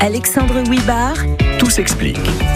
Alexandre Huibard. Tout s'explique.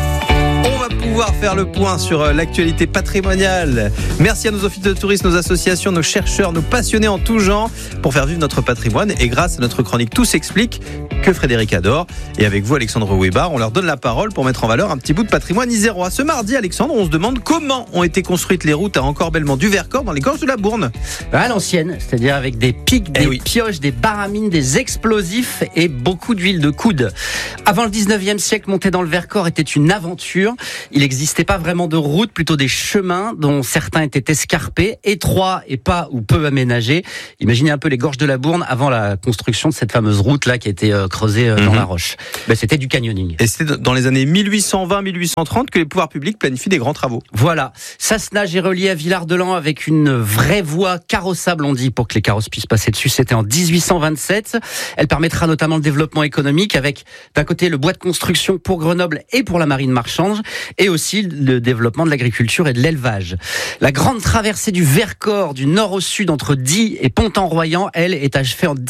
On va pouvoir faire le point sur l'actualité patrimoniale. Merci à nos offices de tourisme, nos associations, nos chercheurs, nos passionnés en tout genre pour faire vivre notre patrimoine. Et grâce à notre chronique Tout s'explique, que Frédéric adore. Et avec vous, Alexandre Huibard, on leur donne la parole pour mettre en valeur un petit bout de patrimoine isérois. Ce mardi, Alexandre, on se demande comment ont été construites les routes à encorbellement du Vercors dans les gorges de la Bourne. À l'ancienne, c'est-à-dire avec des pics, des pioches, des baramines, des explosifs et beaucoup d'huile de coude. Avant le 19e siècle, monter dans le Vercors était une aventure. Il n'existait pas vraiment de routes, plutôt des chemins dont certains étaient escarpés, étroits et pas ou peu aménagés. Imaginez un peu les gorges de la Bourne avant la construction de cette fameuse route-là qui a été creusée dans la roche. C'était du canyoning. Et c'était dans les années 1820-1830 que les pouvoirs publics planifient des grands travaux. Voilà. Sassenage est relié à Villard-de-Lans avec une vraie voie carrossable, on dit, pour que les carrosses puissent passer dessus. C'était en 1827. Elle permettra notamment le développement économique avec, d'un côté, le bois de construction pour Grenoble et pour la marine marchande, et aussi le développement de l'agriculture et de l'élevage. La grande traversée du Vercors du nord au sud entre Die et Pont-en-Royans, elle, est achevée en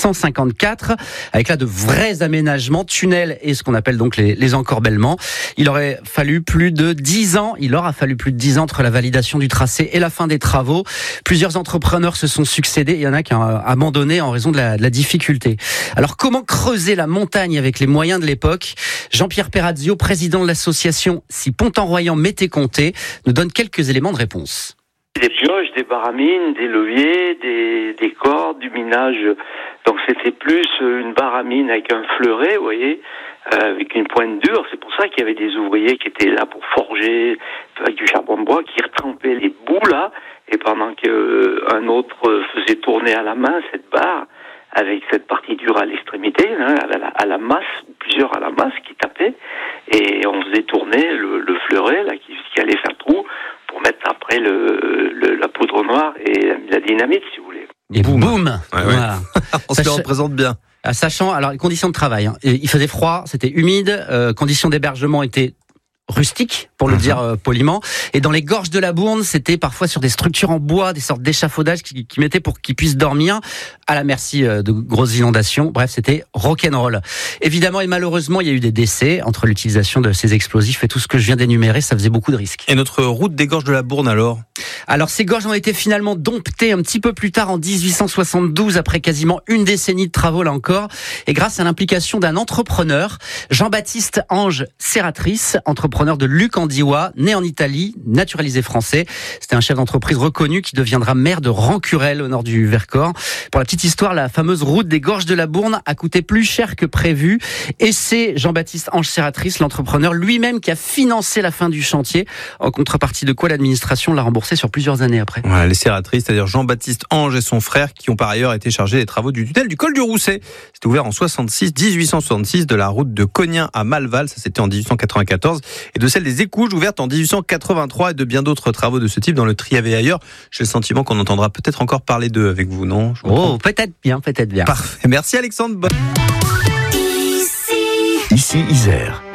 1854 avec là de vrais aménagements, tunnels et ce qu'on appelle donc les encorbellements. Il aura fallu plus de 10 ans entre la validation du tracé et la fin des travaux. Plusieurs entrepreneurs se sont succédés, il y en a qui ont abandonné en raison de la difficulté. Alors comment creuser la montagne avec les moyens de l'époque ? Jean-Pierre Perazio, président de l'association Si Pont-en-Royans m'était compté, nous donne quelques éléments de réponse. Des pioches, des baramines, des leviers, des cordes, du minage. Donc c'était plus une baramine avec un fleuret, vous voyez, avec une pointe dure. C'est pour ça qu'il y avait des ouvriers qui étaient là pour forger avec du charbon de bois, qui retempaient les bouts là, et pendant qu'un autre faisait tourner à la main cette barre, avec cette partie dure à l'extrémité, à la masse, plusieurs à la masse qui tapaient, et on faisait tourner le fleuret là qui allait faire trou pour mettre après la poudre noire et la dynamite, si vous voulez. Et boum. Ouais. Voilà. On se le représente bien. Sachant, alors les conditions de travail, il faisait froid, c'était humide, conditions d'hébergement étaient rustique, pour le dire poliment. Et dans les gorges de la Bourne, c'était parfois sur des structures en bois, des sortes d'échafaudages qui mettaient pour qu'ils puissent dormir à la merci de grosses inondations. Bref, c'était rock'n'roll. Évidemment et malheureusement, il y a eu des décès entre l'utilisation de ces explosifs et tout ce que je viens d'énumérer, ça faisait beaucoup de risques. Et notre route des gorges de la Bourne alors, ces gorges ont été finalement domptées un petit peu plus tard en 1872, après quasiment une décennie de travaux là encore, et grâce à l'implication d'un entrepreneur, Jean-Baptiste Ange Serratrice, entrepreneur de Luc-en-Diois, né en Italie, naturalisé français. C'était un chef d'entreprise reconnu qui deviendra maire de Rancurel au nord du Vercors. Pour la petite histoire, la fameuse route des gorges de la Bourne a coûté plus cher que prévu, et c'est Jean-Baptiste Ange Serratrice, l'entrepreneur lui-même, qui a financé la fin du chantier, en contrepartie de quoi l'administration l'a remboursé sur plusieurs années après. Ouais, les Serratrices, c'est-à-dire Jean-Baptiste Ange et son frère, qui ont par ailleurs été chargés des travaux du tunnel du col du Rousset. C'était ouvert en 1866 de la route de Cognin à Malval, ça c'était en 1894, et de celle des Écouges, ouverte en 1883, et de bien d'autres travaux de ce type dans le Triavé et ailleurs. J'ai le sentiment qu'on entendra peut-être encore parler d'eux avec vous, non ? Peut-être bien. Parfait. Merci Alexandre. Ici Isère.